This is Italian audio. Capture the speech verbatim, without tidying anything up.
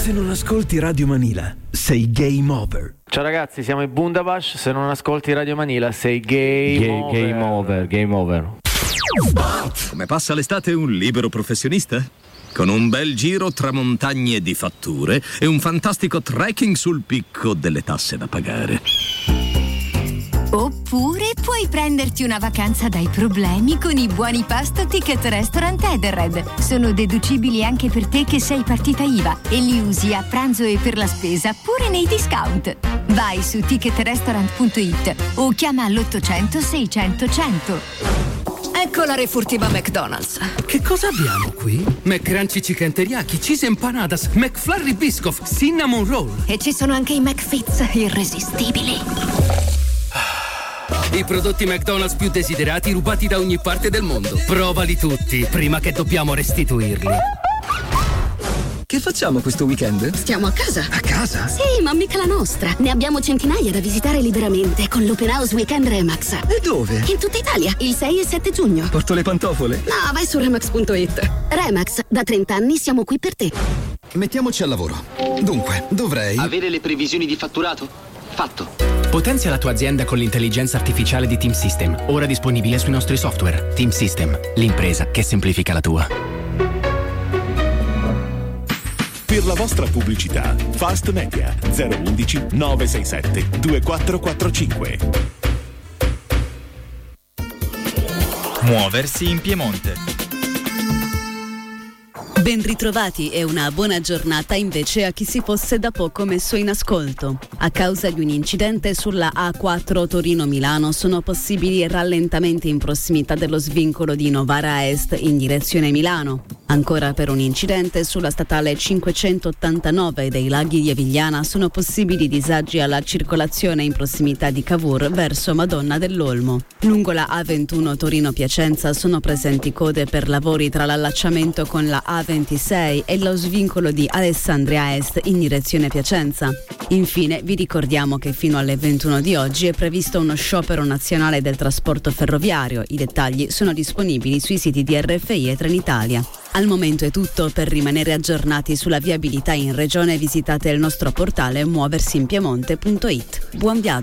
Se non ascolti Radio Manila, sei game over. Ciao ragazzi, siamo i Bundabash. Se non ascolti Radio Manila, sei game Ga- over. Game over, game over. Come passa l'estate un libero professionista? Con un bel giro tra montagne di fatture e un fantastico trekking sul picco delle tasse da pagare. Oppure puoi prenderti una vacanza dai problemi con i buoni pasto Ticket Restaurant Edenred. Sono deducibili anche per te che sei partita I V A e li usi a pranzo e per la spesa pure nei discount. Vai su ticket restaurant punto it o chiama all'ottocento seicento cento. Ecco la refurtiva McDonald's. Che cosa abbiamo qui? McCrunchy Chicken Teriyaki, Cheese Empanadas, McFlurry Biscoff, Cinnamon Roll. E ci sono anche i McFits irresistibili. I prodotti McDonald's più desiderati rubati da ogni parte del mondo. Provali tutti, prima che dobbiamo restituirli. Che facciamo questo weekend? Stiamo a casa. A casa? Sì, ma mica la nostra. Ne abbiamo centinaia da visitare liberamente con l'Open House Weekend Remax. E dove? In tutta Italia, il sei e sette giugno. Porto le pantofole? No, vai su remax punto it. Remax, da trenta anni siamo qui per te. Mettiamoci al lavoro. Dunque, dovrei... Avere le previsioni di fatturato? Fatto. Potenzia la tua azienda con l'intelligenza artificiale di Team System, ora disponibile sui nostri software. Team System, l'impresa che semplifica la tua. Per la vostra pubblicità, Fast Media zero undici nove sei sette due quattro quattro cinque. Muoversi in Piemonte. Ben ritrovati e una buona giornata invece a chi si fosse da poco messo in ascolto. A causa di un incidente sulla A quattro Torino-Milano sono possibili rallentamenti in prossimità dello svincolo di Novara Est in direzione Milano. Ancora per un incidente sulla statale cinquecentottantanove dei Laghi di Avigliana sono possibili disagi alla circolazione in prossimità di Cavour verso Madonna dell'Olmo. Lungo la A ventuno Torino-Piacenza sono presenti code per lavori tra l'allacciamento con la A ventisei e lo svincolo di Alessandria Est in direzione Piacenza. Infine vi ricordiamo che fino alle ventuno di oggi è previsto uno sciopero nazionale del trasporto ferroviario. I dettagli sono disponibili sui siti di R F I e Trenitalia. Al momento è tutto. Per rimanere aggiornati sulla viabilità in regione visitate il nostro portale muoversi in piemonte punto it. Buon viaggio!